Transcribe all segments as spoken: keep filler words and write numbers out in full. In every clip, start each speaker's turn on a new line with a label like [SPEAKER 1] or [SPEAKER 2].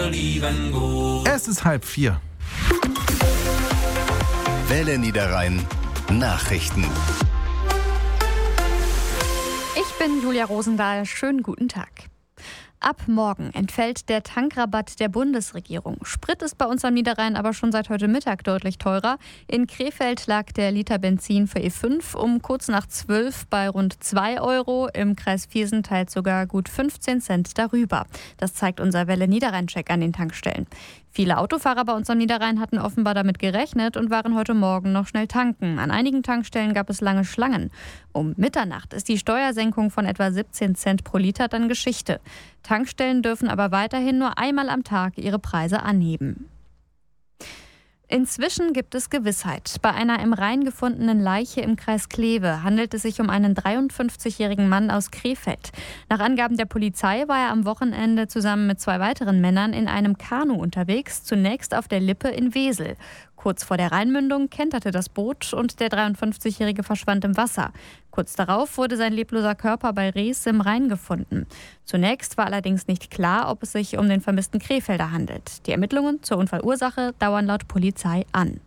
[SPEAKER 1] verlieben gut.
[SPEAKER 2] Es ist halb vier.
[SPEAKER 3] Welle Niederrhein Nachrichten.
[SPEAKER 4] Ich bin Julia Rosendahl. Schönen guten Tag. Ab morgen entfällt der Tankrabatt der Bundesregierung. Sprit ist bei uns am Niederrhein aber schon seit heute Mittag deutlich teurer. In Krefeld lag der Liter Benzin für E fünf um kurz nach zwölf bei rund zwei Euro. Im Kreis Viersen teilt sogar gut fünfzehn Cent darüber. Das zeigt unser Welle Niederrhein-Check an den Tankstellen. Viele Autofahrer bei uns am Niederrhein hatten offenbar damit gerechnet und waren heute Morgen noch schnell tanken. An einigen Tankstellen gab es lange Schlangen. Um Mitternacht ist die Steuersenkung von etwa siebzehn Cent pro Liter dann Geschichte. Tankstellen dürfen aber weiterhin nur einmal am Tag ihre Preise anheben. Inzwischen gibt es Gewissheit. Bei einer im Rhein gefundenen Leiche im Kreis Kleve handelt es sich um einen dreiundfünfzigjährigen Mann aus Krefeld. Nach Angaben der Polizei war er am Wochenende zusammen mit zwei weiteren Männern in einem Kanu unterwegs, zunächst auf der Lippe in Wesel. Kurz vor der Rheinmündung kenterte das Boot und der dreiundfünfzigjährige verschwand im Wasser. Kurz darauf wurde sein lebloser Körper bei Rees im Rhein gefunden. Zunächst war allerdings nicht klar, ob es sich um den vermissten Krefelder handelt. Die Ermittlungen zur Unfallursache dauern laut Polizei an.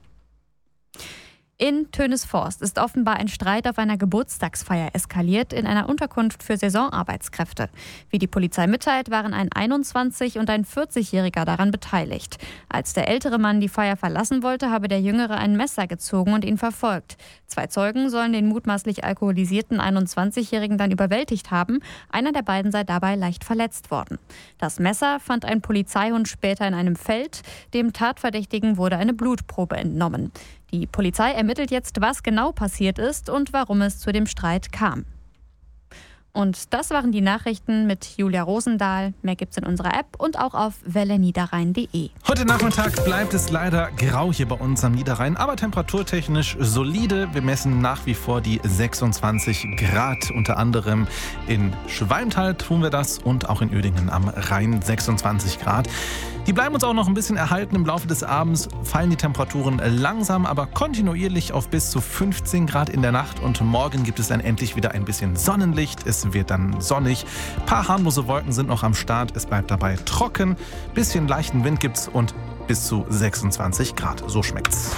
[SPEAKER 4] In Tönesforst ist offenbar ein Streit auf einer Geburtstagsfeier eskaliert in einer Unterkunft für Saisonarbeitskräfte. Wie die Polizei mitteilt, waren ein einundzwanzig- und ein vierzigjähriger daran beteiligt. Als der ältere Mann die Feier verlassen wollte, habe der Jüngere ein Messer gezogen und ihn verfolgt. Zwei Zeugen sollen den mutmaßlich alkoholisierten einundzwanzigjährigen dann überwältigt haben. Einer der beiden sei dabei leicht verletzt worden. Das Messer fand ein Polizeihund später in einem Feld. Dem Tatverdächtigen wurde eine Blutprobe entnommen. Die Polizei ermittelt jetzt, was genau passiert ist und warum es zu dem Streit kam. Und das waren die Nachrichten mit Julia Rosendahl. Mehr gibt's in unserer App und auch auf welle niederrhein punkt de.
[SPEAKER 2] Heute Nachmittag bleibt es leider grau hier bei uns am Niederrhein, aber temperaturtechnisch solide. Wir messen nach wie vor die sechsundzwanzig Grad. Unter anderem in Schwalmtal tun wir das und auch in Uerdingen am Rhein sechsundzwanzig Grad. Die bleiben uns auch noch ein bisschen erhalten. Im Laufe des Abends fallen die Temperaturen langsam, aber kontinuierlich auf bis zu fünfzehn Grad in der Nacht. Und morgen gibt es dann endlich wieder ein bisschen Sonnenlicht. Es wird dann sonnig. Ein paar harmlose Wolken sind noch am Start. Es bleibt dabei trocken. Bisschen leichten Wind gibt's und bis zu sechsundzwanzig Grad. So schmeckt's.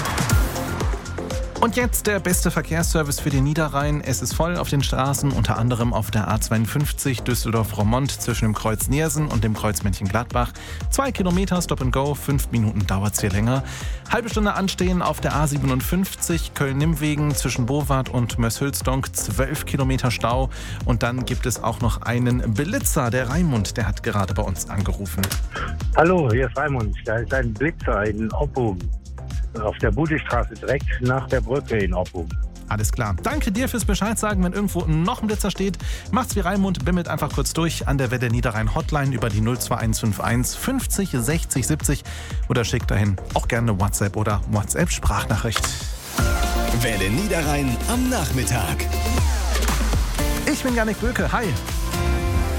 [SPEAKER 2] Und jetzt der beste Verkehrsservice für den Niederrhein. Es ist voll auf den Straßen, unter anderem auf der A zweiundfünfzig Düsseldorf-Roermond zwischen dem Kreuz Niersen und dem Kreuz Mönchengladbach. Zwei Kilometer Stop and Go, fünf Minuten dauert's hier länger. Halbe Stunde anstehen auf der A siebenundfünfzig Köln-Nimmwegen zwischen Bowart und Möshülsdonk, zwölf Kilometer Stau. Und dann gibt es auch noch einen Blitzer, der Raimund, der hat gerade bei uns angerufen.
[SPEAKER 5] Hallo, hier ist Raimund. Da ist ein Blitzer in Oppum. Auf der Budestraße direkt nach der Brücke in Oppum.
[SPEAKER 2] Alles klar. Danke dir fürs Bescheid sagen. Wenn irgendwo noch ein Blitzer steht, macht's wie Raimund, bimmelt einfach kurz durch an der Welle Niederrhein Hotline über die null zwei eins fünf eins fünfzig sechzig siebzig oder schickt dahin auch gerne WhatsApp oder WhatsApp-Sprachnachricht.
[SPEAKER 3] Welle Niederrhein am Nachmittag.
[SPEAKER 2] Ich bin Janik Böke. Hi.